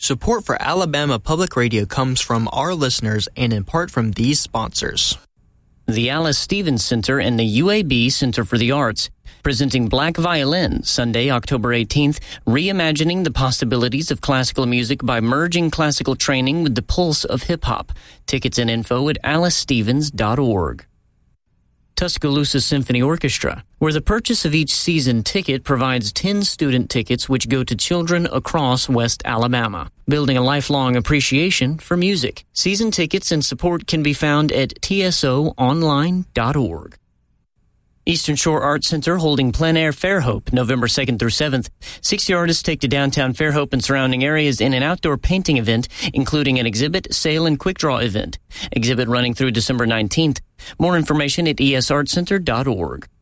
Support for Alabama Public Radio comes from our listeners and in part from these sponsors. The Alice Stevens Center and the UAB Center for the Arts, presenting Black Violin, Sunday, October 18th, reimagining the possibilities of classical music by merging classical training with the pulse of hip-hop. Tickets and info at alicestevens.org. Tuscaloosa Symphony Orchestra, where the purchase of each season ticket provides 10 student tickets which go to children across West Alabama, building a lifelong appreciation for music. Season tickets and support can be found at tsoonline.org. Eastern Shore Arts Center holding Plein Air Fairhope, November 2nd through 7th. 60 artists take to downtown Fairhope and surrounding areas in an outdoor painting event, including an exhibit, sale, and quick draw event. Exhibit running through December 19th. More information at esartscenter.org.